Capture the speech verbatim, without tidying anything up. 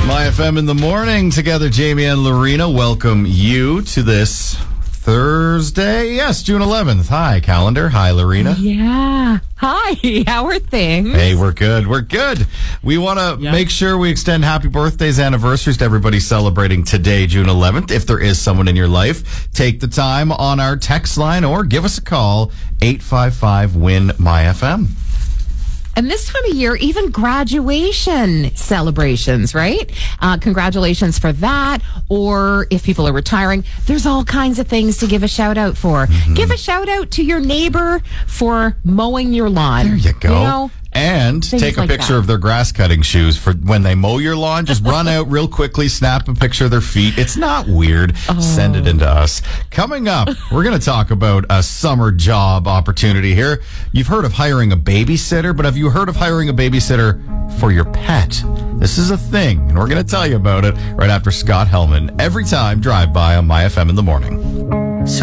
My F M in the morning together, Jamie and Lorena. Welcome you to this Thursday. Yes, June eleventh. Hi, calendar. Hi, Lorena. Yeah. Hi. How are things? Hey, we're good. We're good. We want to Yeah. make sure we extend happy birthdays, anniversaries to everybody celebrating today, June eleventh. If there is someone in your life, take the time on our text line or give us a call, eight five five, W I N, M Y F M. And this time of year, even graduation celebrations, right? Uh, congratulations for that. Or if people are retiring, there's all kinds of things to give a shout out for. Mm-hmm. Give a shout out to your neighbor for mowing your lawn. There you go. You know, and take a like picture that. of their grass cutting shoes for when they mow your lawn. Just run out real quickly, snap a picture of their feet. It's not weird. Oh. Send it into us. Coming up, we're going to talk about a summer job opportunity here. You've heard of hiring a babysitter, but have you heard of hiring a babysitter for your pet? This is a thing, and we're going to tell you about it right after Scott Hellman. Every time, drive by on My F M in the morning.